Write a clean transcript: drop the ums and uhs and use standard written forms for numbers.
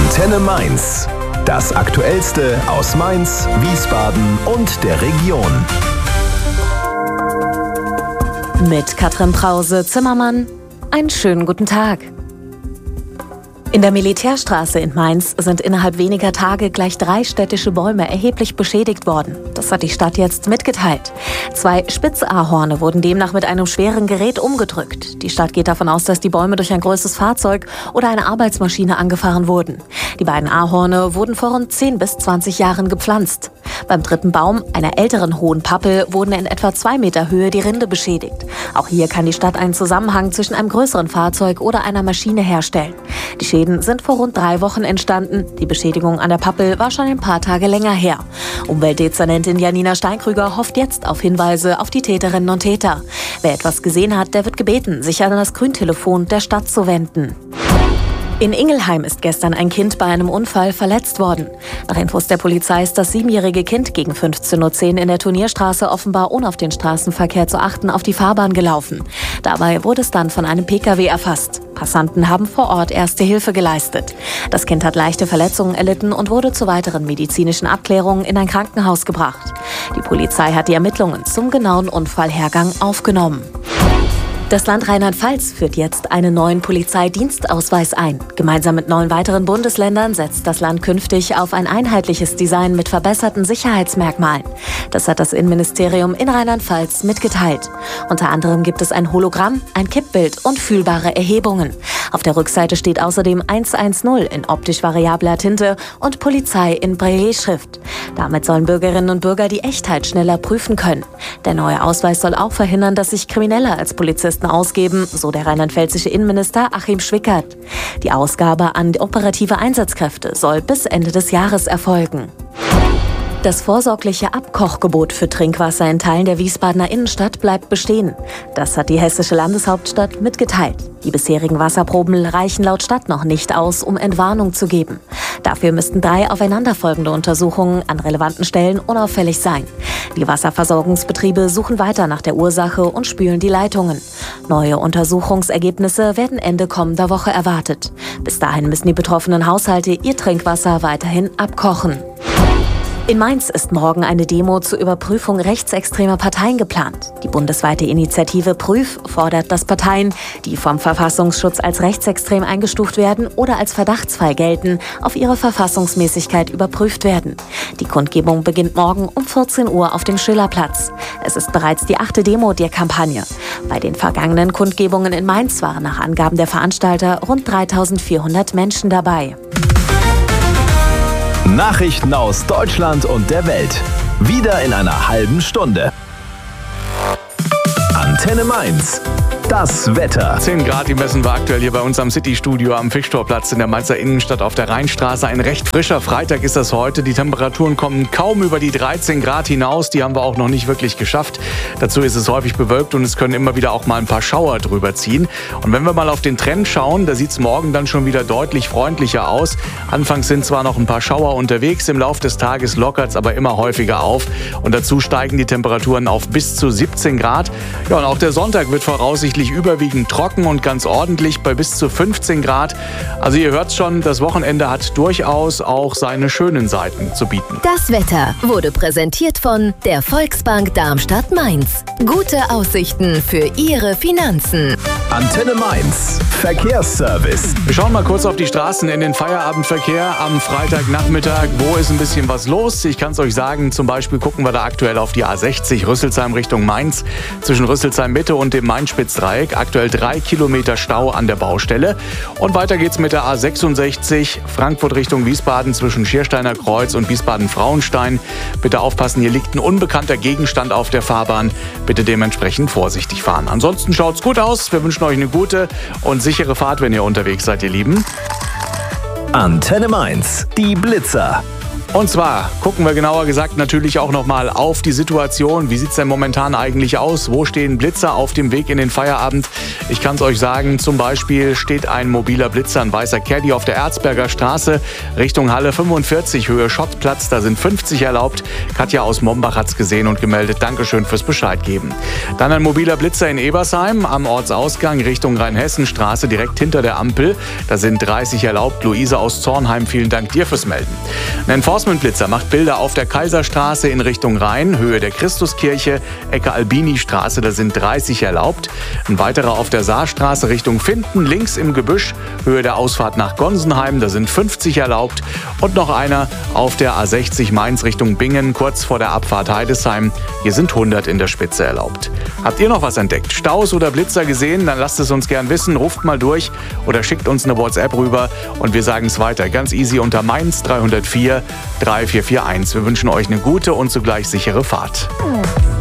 Antenne Mainz. Das Aktuellste aus Mainz, Wiesbaden und der Region. Mit Katrin Brause-Zimmermann. Einen schönen guten Tag. In der Militärstraße in Mainz sind innerhalb weniger Tage gleich 3 städtische Bäume erheblich beschädigt worden. Das hat die Stadt jetzt mitgeteilt. 2 Spitzahorne wurden demnach mit einem schweren Gerät umgedrückt. Die Stadt geht davon aus, dass die Bäume durch ein größeres Fahrzeug oder eine Arbeitsmaschine angefahren wurden. Die beiden Ahorne wurden vor rund 10 bis 20 Jahren gepflanzt. Beim 3. Baum, einer älteren hohen Pappel, wurden in etwa 2 Meter Höhe die Rinde beschädigt. Auch hier kann die Stadt einen Zusammenhang zwischen einem größeren Fahrzeug oder einer Maschine herstellen. Die Schäden sind vor rund 3 Wochen entstanden. Die Beschädigung an der Pappel war schon ein paar Tage länger her. Umweltdezernentin Janina Steinkrüger hofft jetzt auf Hinweise auf die Täterinnen und Täter. Wer etwas gesehen hat, der wird gebeten, sich an das Grüntelefon der Stadt zu wenden. In Ingelheim ist gestern ein Kind bei einem Unfall verletzt worden. Nach Infos der Polizei ist das 7-jährige Kind gegen 15:10 Uhr in der Turnierstraße offenbar ohne auf den Straßenverkehr zu achten auf die Fahrbahn gelaufen. Dabei wurde es dann von einem Pkw erfasst. Passanten haben vor Ort erste Hilfe geleistet. Das Kind hat leichte Verletzungen erlitten und wurde zu weiteren medizinischen Abklärungen in ein Krankenhaus gebracht. Die Polizei hat die Ermittlungen zum genauen Unfallhergang aufgenommen. Das Land Rheinland-Pfalz führt jetzt einen neuen Polizeidienstausweis ein. Gemeinsam mit 9 weiteren Bundesländern setzt das Land künftig auf ein einheitliches Design mit verbesserten Sicherheitsmerkmalen. Das hat das Innenministerium in Rheinland-Pfalz mitgeteilt. Unter anderem gibt es ein Hologramm, ein Kippbild und fühlbare Erhebungen. Auf der Rückseite steht außerdem 110 in optisch variabler Tinte und Polizei in Braille-Schrift. Damit sollen Bürgerinnen und Bürger die Echtheit schneller prüfen können. Der neue Ausweis soll auch verhindern, dass sich Kriminelle als Polizisten ausgeben, so der rheinland-pfälzische Innenminister Achim Schwickert. Die Ausgabe an operative Einsatzkräfte soll bis Ende des Jahres erfolgen. Das vorsorgliche Abkochgebot für Trinkwasser in Teilen der Wiesbadener Innenstadt bleibt bestehen. Das hat die hessische Landeshauptstadt mitgeteilt. Die bisherigen Wasserproben reichen laut Stadt noch nicht aus, um Entwarnung zu geben. Dafür müssten 3 aufeinanderfolgende Untersuchungen an relevanten Stellen unauffällig sein. Die Wasserversorgungsbetriebe suchen weiter nach der Ursache und spülen die Leitungen. Neue Untersuchungsergebnisse werden Ende kommender Woche erwartet. Bis dahin müssen die betroffenen Haushalte ihr Trinkwasser weiterhin abkochen. In Mainz ist morgen eine Demo zur Überprüfung rechtsextremer Parteien geplant. Die bundesweite Initiative Prüf fordert, dass Parteien, die vom Verfassungsschutz als rechtsextrem eingestuft werden oder als verdachtsfrei gelten, auf ihre Verfassungsmäßigkeit überprüft werden. Die Kundgebung beginnt morgen um 14 Uhr auf dem Schillerplatz. Es ist bereits die 8. Demo der Kampagne. Bei den vergangenen Kundgebungen in Mainz waren nach Angaben der Veranstalter rund 3.400 Menschen dabei. Nachrichten aus Deutschland und der Welt. Wieder in einer halben Stunde. Antenne Mainz. Das Wetter. 10 Grad, die messen wir aktuell hier bei uns am City-Studio am Fischtorplatz in der Mainzer Innenstadt auf der Rheinstraße. Ein recht frischer Freitag ist das heute. Die Temperaturen kommen kaum über die 13 Grad hinaus. Die haben wir auch noch nicht wirklich geschafft. Dazu ist es häufig bewölkt und es können immer wieder auch mal ein paar Schauer drüber ziehen. Und wenn wir mal auf den Trend schauen, da sieht es morgen dann schon wieder deutlich freundlicher aus. Anfangs sind zwar noch ein paar Schauer unterwegs, im Laufe des Tages lockert es aber immer häufiger auf. Und dazu steigen die Temperaturen auf bis zu 17 Grad. Ja, und auch der Sonntag wird voraussichtlich überwiegend trocken und ganz ordentlich bei bis zu 15 Grad. Also ihr hört schon, das Wochenende hat durchaus auch seine schönen Seiten zu bieten. Das Wetter wurde präsentiert von der Volksbank Darmstadt-Mainz. Gute Aussichten für Ihre Finanzen. Antenne Mainz. Verkehrsservice. Wir schauen mal kurz auf die Straßen in den Feierabendverkehr am Freitagnachmittag. Wo ist ein bisschen was los? Ich kann es euch sagen, zum Beispiel gucken wir da aktuell auf die A60 Rüsselsheim Richtung Mainz. Zwischen Rüsselsheim Mitte und dem Main-Spitz-Dreieck. Aktuell 3 Kilometer Stau an der Baustelle. Und weiter geht's mit der A66 Frankfurt Richtung Wiesbaden zwischen Schiersteiner Kreuz und Wiesbaden-Frauenstein. Bitte aufpassen, hier liegt ein unbekannter Gegenstand auf der Fahrbahn. Bitte dementsprechend vorsichtig fahren. Ansonsten schaut's gut aus. Wir wünschen euch eine gute und sichere Fahrt, wenn ihr unterwegs seid, ihr Lieben. Antenne Mainz. Die Blitzer. Und zwar gucken wir genauer gesagt natürlich auch nochmal auf die Situation. Wie sieht es denn momentan eigentlich aus? Wo stehen Blitzer auf dem Weg in den Feierabend? Ich kann es euch sagen, zum Beispiel steht ein mobiler Blitzer, ein weißer Caddy auf der Erzberger Straße Richtung Halle 45, Höhe Schottplatz. Da sind 50 erlaubt. Katja aus Mombach hat es gesehen und gemeldet. Dankeschön fürs Bescheid geben. Dann ein mobiler Blitzer in Ebersheim am Ortsausgang Richtung Rheinhessenstraße, direkt hinter der Ampel. Da sind 30 erlaubt. Luise aus Zornheim, vielen Dank dir fürs Melden. Ein Enforcement-Blitzer macht Bilder auf der Kaiserstraße in Richtung Rhein, Höhe der Christuskirche, Ecke Albini-Straße, da sind 30 erlaubt. Ein weiterer auf der Saarstraße Richtung Finden, links im Gebüsch, Höhe der Ausfahrt nach Gonsenheim, da sind 50 erlaubt. Und noch einer auf der A60 Mainz Richtung Bingen, kurz vor der Abfahrt Heidesheim, hier sind 100 in der Spitze erlaubt. Habt ihr noch was entdeckt? Staus oder Blitzer gesehen? Dann lasst es uns gern wissen, ruft mal durch oder schickt uns eine WhatsApp rüber und wir sagen es weiter, ganz easy unter Mainz 304 3441. Wir wünschen euch eine gute und zugleich sichere Fahrt.